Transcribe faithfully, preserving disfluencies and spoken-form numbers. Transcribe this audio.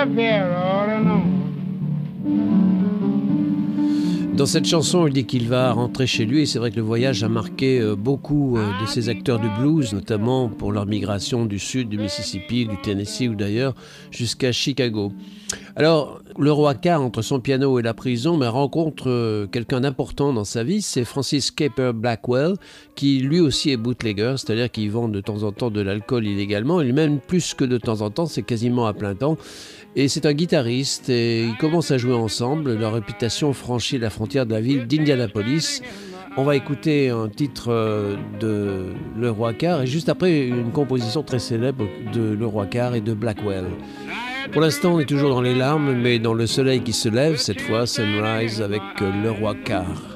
affair all alone. Dans cette chanson, il dit qu'il va rentrer chez lui et c'est vrai que le voyage a marqué beaucoup de ces acteurs du blues, notamment pour leur migration du sud du Mississippi, du Tennessee ou d'ailleurs jusqu'à Chicago. Alors, le roi Carr, entre son piano et la prison, mais rencontre quelqu'un d'important dans sa vie, c'est Francis Caper Blackwell, qui lui aussi est bootlegger, c'est-à-dire qu'il vend de temps en temps de l'alcool illégalement, et même plus que de temps en temps, c'est quasiment à plein temps. Et c'est un guitariste et ils commencent à jouer ensemble. Leur réputation franchit la frontière de la ville d'Indianapolis. On va écouter un titre de Le Roi Carr et juste après une composition très célèbre de Le Roi Carr et de Blackwell. Pour l'instant, on est toujours dans les larmes, mais dans le soleil qui se lève, cette fois Sunrise avec Le Roi Carr.